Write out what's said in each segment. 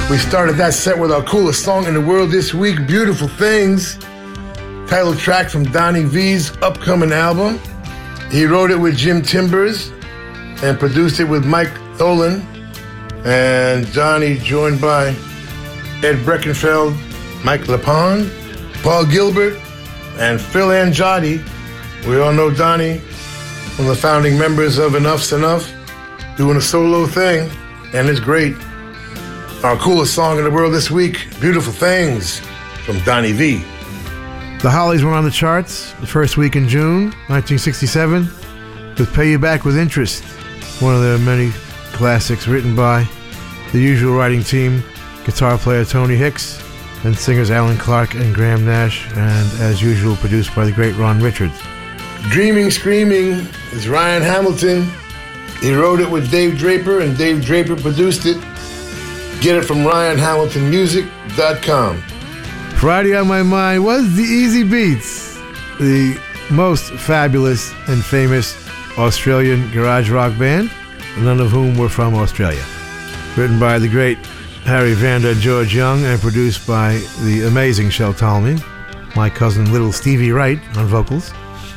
We started that set with our coolest song in the world this week, Beautiful Things, title track from Donnie V's upcoming album. He wrote it with Jim Timbers and produced it with Mike Tholen, and Donnie joined by Ed Breckenfeld, Mike LePond, Paul Gilbert, and Phil Anjotti. We all know Donnie, one of the founding members of Enough's Enough, doing a solo thing, and it's great. Our coolest song in the world this week, Beautiful Things, from Donnie V. The Hollies were on the charts the first week in June 1967 with Pay You Back with Interest, one of their many classics written by the usual writing team, guitar player Tony Hicks and singers Alan Clark and Graham Nash, and as usual produced by the great Ron Richards. Dreaming Screaming is Ryan Hamilton. He wrote it with Dave Draper, and Dave Draper produced it. Get it from RyanHamiltonMusic.com. Friday on my mind was the Easy Beats, the most fabulous and famous Australian garage rock band, none of whom were from Australia. Written by the great Harry Vanda and George Young and produced by the amazing Shel Talmy, my cousin Little Stevie Wright on vocals.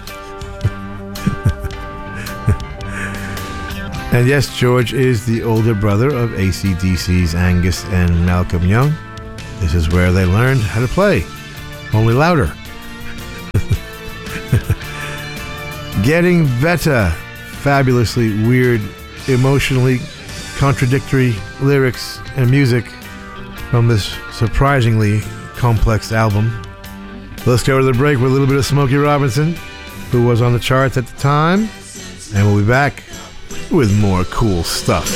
And yes, George is the older brother of AC/DC's Angus and Malcolm Young. This is where they learned how to play, only louder. Getting Better, fabulously weird, emotionally contradictory lyrics and music from this surprisingly complex album. Let's go to the break with a little bit of Smokey Robinson, who was on the charts at the time, and we'll be back with more cool stuff.